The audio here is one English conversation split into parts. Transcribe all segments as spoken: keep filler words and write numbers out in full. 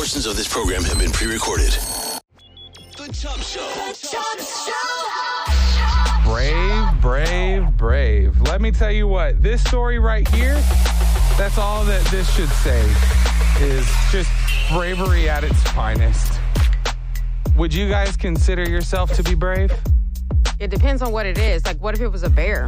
Portions of this program have been pre-recorded. The Chubb Show. The Chubb Show. Brave, brave, brave. Let me tell you what, this story right here, that's all that this should say, is just bravery at its finest. Would you guys consider yourself to be brave? It depends on what it is. Like, what if it was a bear?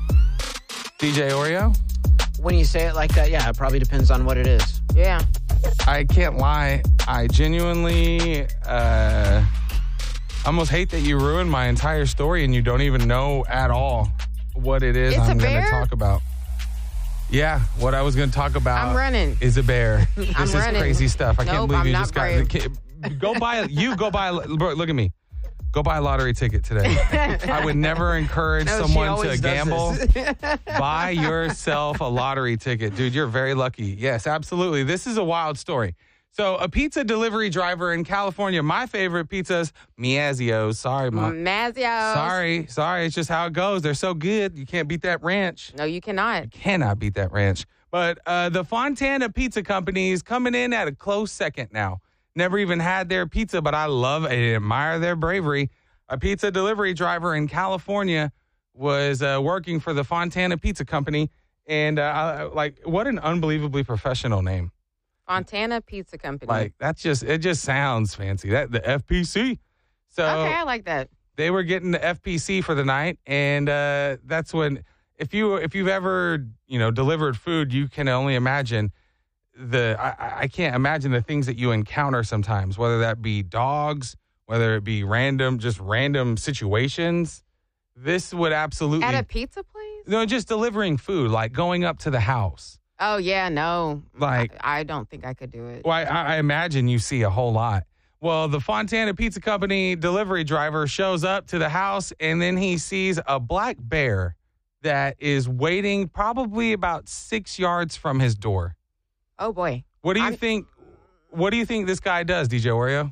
D J Oreo? When you say it like that, yeah, it probably depends on what it is. Yeah. I can't lie. I genuinely uh, almost hate that you ruined my entire story and you don't even know at all what it is It's I'm a going to bear? talk about. Yeah, what I was going to talk about I'm running. is a bear. This I'm is running. crazy stuff. I can't Nope, believe I'm you not just got brave. the kid. Go buy a, you go buy a, bro, look at me. Go buy a lottery ticket today. I would never encourage No, she someone to always does gamble. this. Buy yourself a lottery ticket. Dude, you're very lucky. Yes, absolutely. This is a wild story. So a pizza delivery driver in California, my favorite pizzas, Miazzio's. Sorry, Mom. Mazio. Sorry, sorry. It's just how it goes. They're so good. You can't beat that ranch. No, you cannot. Cannot beat that ranch. But uh, the Fontana Pizza Company is coming in at a close second now. Never even had their pizza, but I love and admire their bravery. A pizza delivery driver in California was uh, working for the Fontana Pizza Company. And, uh, I, like, what an unbelievably professional name. Fontana Pizza Company. Like, that's just, it just sounds fancy. That the F P C. So okay, I like that. they were getting the F P C for the night. And uh, that's when, if, you, if you've ever, you know, delivered food, you can only imagine the, I, I can't imagine the things that you encounter sometimes, whether that be dogs, whether it be random, just random situations. This would absolutely. At a pizza place? No, just delivering food, like going up to the house. Oh, yeah, no. Like, I, I don't think I could do it. well, I, I imagine you see a whole lot. Well, the Fontana Pizza Company delivery driver shows up to the house, and then he sees a black bear that is waiting probably about six yards from his door. Oh, boy. What do you I'm- think? What do you think this guy does, D J Oreo?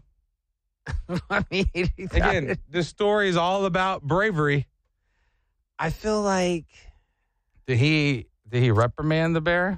I mean, Again, this story is all about bravery. I feel like Did he did he reprimand the bear,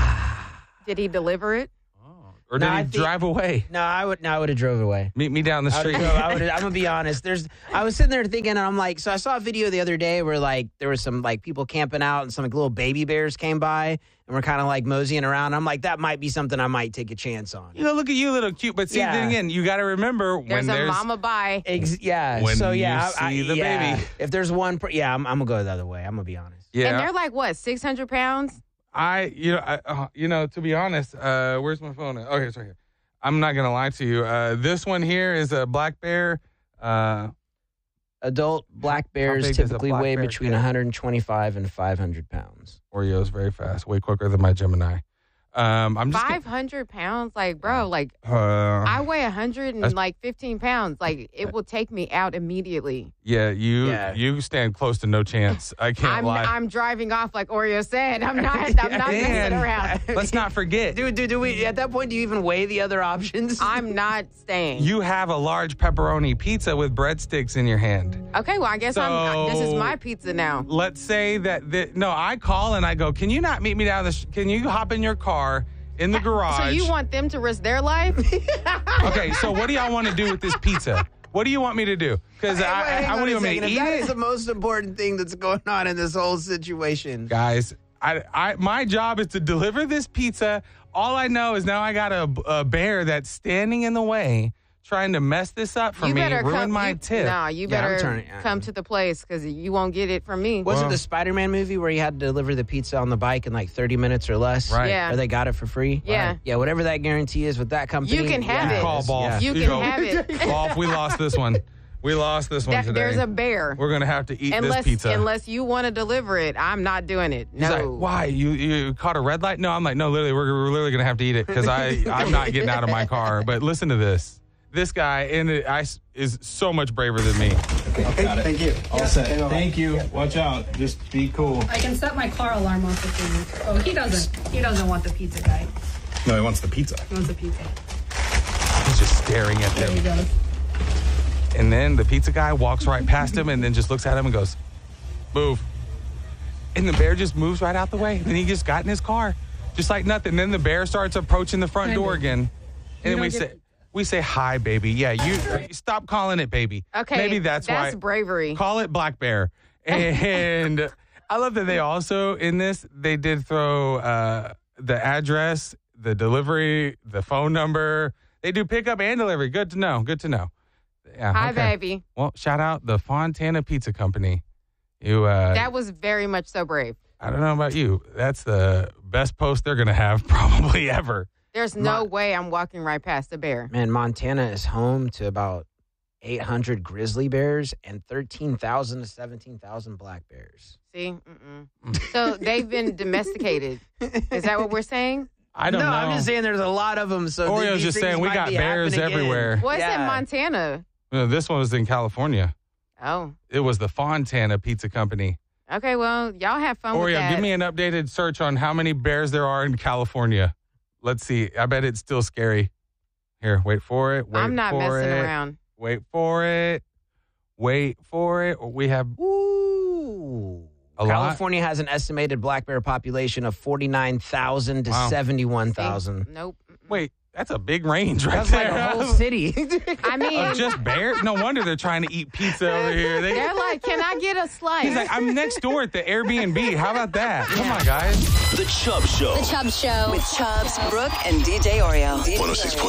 Did he deliver it? or No, did he I think- drive away? no, I would no, I would have drove away. Meet me down the I would, street. I would, I'm gonna be honest. There's, I was sitting there thinking, and I'm like, so I saw a video the other day where like there was some like people camping out, and some like little baby bears came by, and we're kind of like moseying around. I'm like, that might be something I might take a chance on. You know, look at you, little cute. But see, Yeah. then again, you got to remember There's when a there's mama bye. Ex- yeah. When so yeah, you I, I, see the yeah. baby. If there's one, per, yeah, I'm, I'm gonna go the other way. I'm gonna be honest. yeah. And they're like, what, six hundred pounds? I you know I, uh, you know to be honest, uh, where's my phone? at? Okay, it's right here. I'm not gonna lie to you. Uh, this one here is a black bear. Uh, Adult black big bears is a typically black weigh bear? between Yeah. one hundred twenty-five and five hundred pounds. Oreo's very fast, way quicker than my Gemini. Um, I'm just five hundred pounds? Like, bro, like, Uh, I weigh one hundred That's- and like fifteen pounds. Like, it will take me out immediately. yeah, you Yeah. you stand close to no chance. I can't I'm, lie. I'm driving off like Oreo said. I'm not, I'm not messing And around. let's not forget, Dude, dude, do we at that point? Do you even weigh the other options? I'm not staying. you have a large pepperoni pizza with breadsticks in your hand. Okay, well, I guess I'm, this is So- my pizza now. Let's say that the, no, I call and I go, can you not meet me down the? Sh- can you hop in your car in the garage? So you want them to risk their life? Okay, so what do y'all want to do with this pizza? What do you want me to do? Because Hey, wait, I, hang I, on what do you a want me second. to If eat that it? is the most important thing that's going on in this whole situation. Guys, I, I, my job is to deliver this pizza. All I know is now I got a, a bear that's standing in the way, trying to mess this up for you me, better ruin come, my you, tip. Nah, you Yeah, I'm better turning- yeah. come to the place because you won't get it from me. Was Well- it the Spider-Man movie where he had to deliver the pizza on the bike in like thirty minutes or less? Right. Yeah. Or they got it for free? Yeah. Right. Yeah, whatever that guarantee is with that company. You can have yeah, it. Call Balf. Yeah. You You can go. have it. Balf, we lost this one. We lost this one That- today. there's a bear. We're gonna have to eat Unless, this pizza. unless you want to deliver it, I'm not doing it. He's No. like, why? You you caught a red light? No, I'm like, no, literally, we're, we're literally gonna have to eat it because I I'm not getting out of my car. But listen to this. This guy and it, I s- is so much braver than me. Okay, got it. Thank you. All set. Thank you. Watch out. Just be cool. I can set my car alarm off if you. Oh, he doesn't. He doesn't want the pizza guy. No, he wants the pizza. He wants the pizza. He's just staring at There he him. goes. And then the pizza guy walks right past him and then just looks at him and goes, move. And the bear just moves right out the way. And then he just got in his car, just like nothing. Then the bear starts approaching the front door again. and then don't we get- say we say hi, baby. Yeah, you, you stop calling it baby. Okay. maybe that's, that's why. bravery. Call it Black Bear. And I love that they also in this they did throw uh, the address, the delivery, the phone number. They do pickup and delivery. Good to know. Good to know. Yeah. Hi, okay. baby. Well, shout out the Fontana Pizza Company. You. Uh, That was very much so brave. I don't know about you. That's the best post they're gonna have probably ever. There's no way I'm walking right past a bear. Man, Montana is home to about eight hundred grizzly bears and thirteen thousand to seventeen thousand black bears. See? Mm-mm. So they've been domesticated. Is that what we're saying? I don't no, know. I'm just saying there's a lot of them. So Oreo's these just things saying we might got be bears happening again. everywhere. Well, it's in Yeah. Montana. No, this one was in California. Oh. It was the Fontana Pizza Company. Okay, well, y'all have fun with Oreo, that. give me an updated search on how many bears there are in California. Let's see. I bet it's still scary. Here, wait for it. Wait I'm not for messing it. around. Wait for it. Wait for it. We have Ooh. a lot. California has an estimated black bear population of forty-nine thousand to Wow. seventy-one See? thousand. Nope. Wait, that's a big range right That's like there. a whole city. I mean, Of just bears? No wonder they're trying to eat pizza over here. They, they're like, can I get a slice? he's like, I'm next door at the Airbnb. How about that? Come on, guys. The Chubb Show. The Chubb Show with Chubbs, Brooke, and D J Oreo. one oh six point